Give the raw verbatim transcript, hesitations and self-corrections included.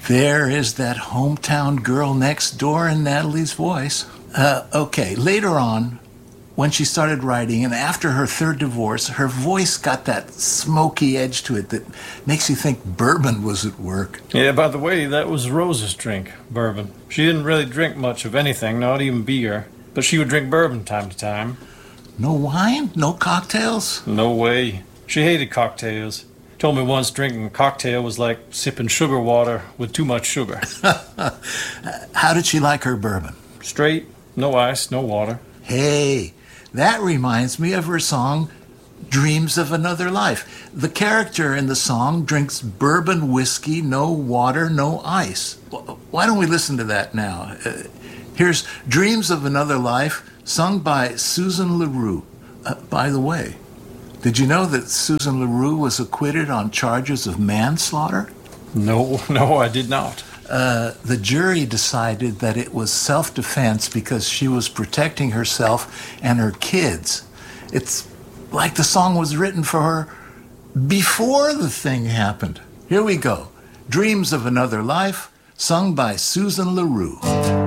There is that hometown girl next door in Natalie's voice. Uh, okay, later on, when she started writing, and after her third divorce, her voice got that smoky edge to it that makes you think bourbon was at work. Yeah, by the way, that was Rose's drink, bourbon. She didn't really drink much of anything, not even beer, but she would drink bourbon time to time. No wine? No cocktails? No way. She hated cocktails. Told me once drinking a cocktail was like sipping sugar water with too much sugar. How did she like her bourbon? Straight, no ice, no water. Hey, that reminds me of her song, Dreams of Another Life. The character in the song drinks bourbon whiskey, no water, no ice. Why don't we listen to that now? Uh, here's Dreams of Another Life, sung by Susan LaRue. Uh, by the way, did you know that Susan LaRue was acquitted on charges of manslaughter? No, no, I did not. Uh, the jury decided that it was self-defense because she was protecting herself and her kids. It's like the song was written for her before the thing happened. Here we go. Dreams of Another Life, sung by Susan LaRue.